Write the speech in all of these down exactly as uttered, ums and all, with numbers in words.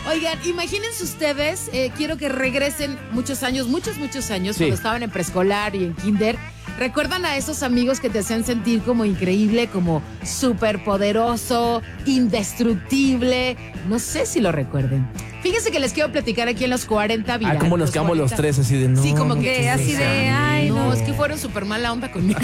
Oigan, imagínense ustedes, eh, quiero que regresen muchos años, muchos, muchos años, sí. Cuando estaban en preescolar y en kinder. ¿Recuerdan a esos amigos que te hacían sentir como increíble, como súper poderoso, indestructible? No sé si lo recuerden. Fíjense que les quiero platicar aquí en los cuarenta virales. Ah, como nos quedamos los tres así de no. Sí, como que así de, ay, no. no. Es que fueron súper mala onda conmigo.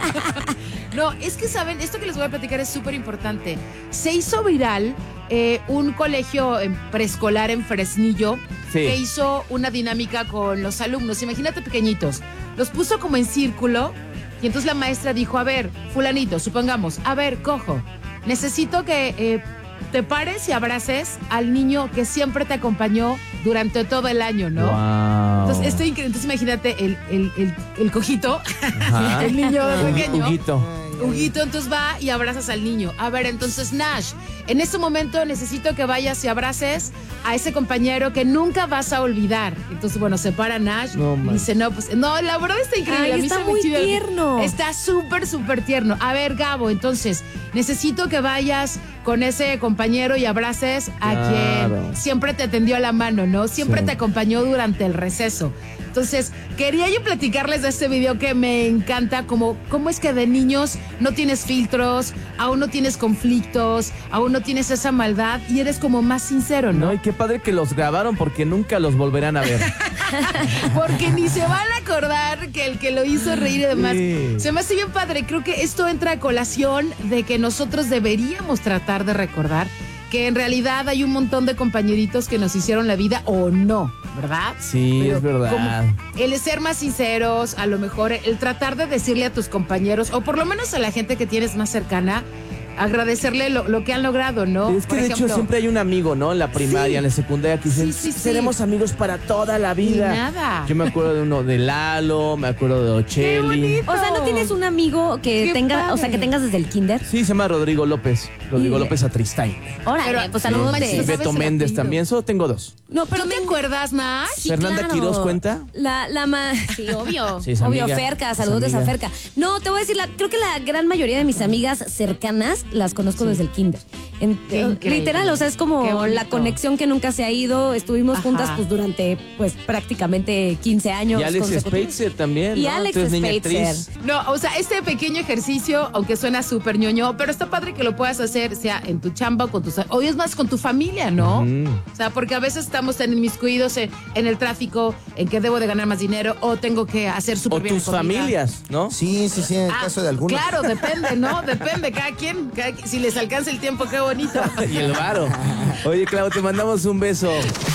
No, es que saben, esto que les voy a platicar es súper importante. Se hizo viral eh, un colegio preescolar en Fresnillo, sí, que hizo una dinámica con los alumnos. Imagínate pequeñitos. Los puso como en círculo y entonces la maestra dijo, a ver, fulanito, supongamos, a ver, cojo, necesito que eh, te pares y abraces al niño que siempre te acompañó durante todo el año, ¿no? Wow. Entonces, esto, entonces imagínate el, el, el, el cojito, el niño pequeño. Huguito. Huguito, entonces va y abrazas al niño. A ver, entonces, Nash, en este momento necesito que vayas y abraces a ese compañero que nunca vas a olvidar. Entonces, bueno, se para Nash no, y dice, no, pues, no, la verdad está increíble. Ay, a mí está se muy me chido. tierno. Está súper, súper tierno. A ver, Gabo, entonces, necesito que vayas con ese compañero y abraces a claro. quien siempre te tendió la mano, ¿no? Siempre sí. te acompañó durante el receso. Entonces, quería yo platicarles de este video que me encanta, como cómo es que de niños no tienes filtros, aún no tienes conflictos, aún no tienes esa maldad y eres como más sincero, ¿no? No, y qué padre que los grabaron porque nunca los volverán a ver. Porque ni se van a acordar que el que lo hizo reír y demás. Sí. Se me hace bien padre. Creo que esto entra a colación de que nosotros deberíamos tratar de recordar que en realidad hay un montón de compañeritos que nos hicieron la vida o no, ¿verdad? Sí, pero es verdad. El ser más sinceros, a lo mejor el tratar de decirle a tus compañeros, o por lo menos a la gente que tienes más cercana, agradecerle lo, lo que han logrado, ¿no? Es que por de ejemplo, hecho siempre hay un amigo, ¿no? En la primaria, sí, en la secundaria, que dicen, sí, sí, seremos sí. amigos para toda la vida. Y nada. Yo me acuerdo de uno de Lalo, me acuerdo de Ocheli. O sea, ¿no tienes un amigo que Qué tenga, padre. o sea, que tengas desde el kinder? Sí, se llama Rodrigo López. Rodrigo Y... López Atristain. Órale, pues saludos sí. de... Y Beto Méndez también, solo tengo dos. No, pero ¿tú te acuerdas, Nash? Sí, ¿Fernanda claro. Quiroz cuenta? La, la ma... Sí, obvio. Sí, es obvio, amiga. Ferca, saludos de esa Ferca. No, te voy a decir, la, creo que la gran mayoría de mis amigas cercanas las conozco sí. desde el kinder. En, literal, o sea, es como la conexión que nunca se ha ido. Estuvimos Ajá. juntas pues durante pues prácticamente quince años. Y Alex Spitzer también, Y ¿no? Alex Spitzer. No, o sea, este pequeño ejercicio, aunque suena súper ñoño, pero está padre que lo puedas hacer, sea en tu chamba o con tus... O es más con tu familia, ¿no? Uh-huh. O sea, porque a veces estamos tan inmiscuidos en, en el tráfico, en que debo de ganar más dinero o tengo que hacer súper bien. O tus familias, ¿no? Sí, sí, sí, en el ah, caso de algunos. Claro, depende, ¿no? Depende, cada quien, cada, si les alcanza el tiempo, qué bonito. Y el varo. Oye, Clau, te mandamos un beso.